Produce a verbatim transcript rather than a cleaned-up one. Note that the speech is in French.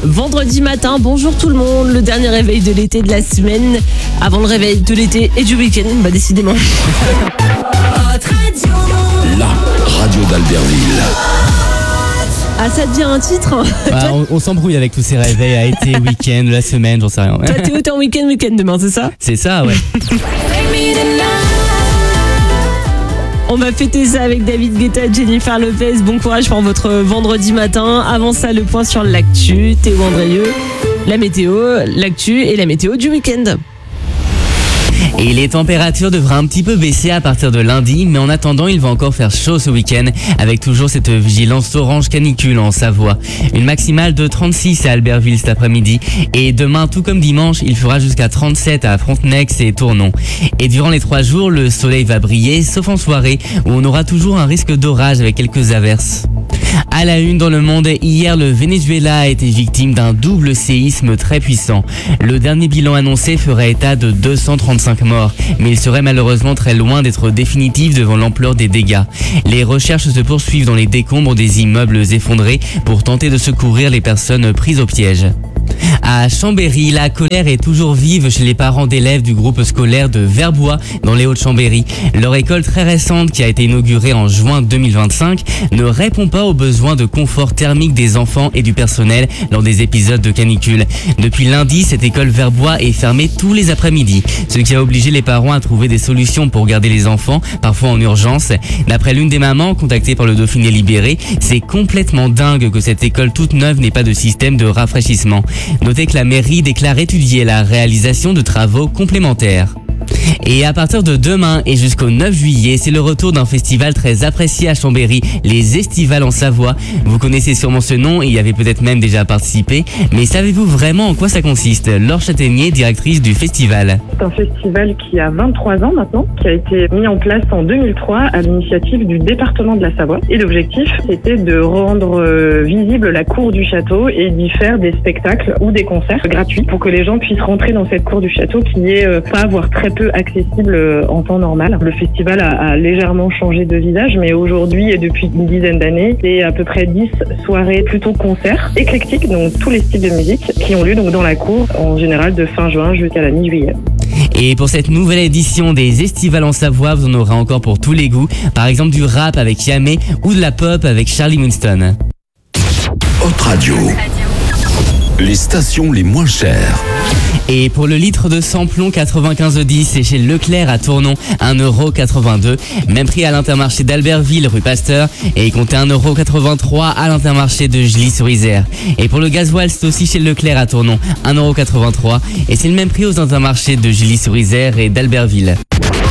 vendredi matin. Bonjour tout le monde, le dernier réveil de l'été de la semaine, avant le réveil de l'été et du week-end, bah décidément. La radio d'Albertville. Ah, ça devient un titre. Bah, Toi, on, on s'embrouille avec tous ces réveils à été, week-end, la semaine, j'en sais rien. toi Théo, t'es en week-end, week-end demain, c'est ça? C'est ça, ouais. On va fêter ça avec David Guetta, Jennifer Lopez. Bon courage pour votre vendredi matin. Avant ça, le point sur l'actu. Théo Andrieux, la météo, l'actu et la météo du week-end. Et les températures devraient un petit peu baisser à partir de lundi, mais en attendant, il va encore faire chaud ce week-end, avec toujours cette vigilance orange canicule en Savoie. Une maximale de trente-six à Albertville cet après-midi, et demain, tout comme dimanche, il fera jusqu'à trente-sept à Frontenex et Tournon. Et durant les trois jours, le soleil va briller, sauf en soirée, où on aura toujours un risque d'orage avec quelques averses. À la une dans le monde, hier le Venezuela a été victime d'un double séisme très puissant. Le dernier bilan annoncé ferait état de deux cent trente-cinq morts, mais il serait malheureusement très loin d'être définitif devant l'ampleur des dégâts. Les recherches se poursuivent dans les décombres des immeubles effondrés pour tenter de secourir les personnes prises au piège. À Chambéry, la colère est toujours vive chez les parents d'élèves du groupe scolaire de Verbois dans les Hauts-de-Chambéry. Leur école très récente, qui a été inaugurée en juin deux mille vingt-cinq, ne répond pas aux besoins de confort thermique des enfants et du personnel lors des épisodes de canicule. Depuis lundi, cette école Verbois est fermée tous les après-midi, ce qui a obligé les parents à trouver des solutions pour garder les enfants, parfois en urgence. D'après l'une des mamans contactée par le Dauphiné Libéré, c'est complètement dingue que cette école toute neuve n'ait pas de système de rafraîchissement. Notez que la mairie déclare étudier la réalisation de travaux complémentaires. Et à partir de demain et jusqu'au neuf juillet, c'est le retour d'un festival très apprécié à Chambéry, les Estivales en Savoie. Vous connaissez sûrement ce nom et y avez peut-être même déjà participé, mais savez-vous vraiment en quoi ça consiste? Laure Châtaignier, directrice du festival. C'est un festival qui a vingt-trois ans maintenant, qui a été mis en place en deux mille trois à l'initiative du département de la Savoie. Et l'objectif, c'était de rendre euh, visible la cour du château et d'y faire des spectacles ou des concerts gratuits pour que les gens puissent rentrer dans cette cour du château qui est euh, pas voire très peu accessible euh, en temps normal. Le festival a, a légèrement changé de visage, mais aujourd'hui et depuis une dizaine d'années, c'est à peu près dix soirées plutôt concerts éclectiques, donc tous les styles de musique qui ont lieu donc dans la cour en général de fin juin jusqu'à la mi-juillet. Et pour cette nouvelle édition des Estivales en Savoie, vous en aurez encore pour tous les goûts. Par exemple du rap avec Yamé ou de la pop avec Charlie Winston. Hot Radio. Les stations les moins chères. Et pour le litre de samplon quatre-vingt-quinze dix, c'est chez Leclerc à Tournon, un euro quatre-vingt-deux. Même prix à l'Intermarché d'Albertville, rue Pasteur. Et comptez un euro quatre-vingt-trois à l'Intermarché de Gilly-sur-Isère. Et pour le gasoil, c'est aussi chez Leclerc à Tournon, un euro quatre-vingt-trois. Et c'est le même prix aux Intermarchés de Gilly-sur-Isère et d'Albertville.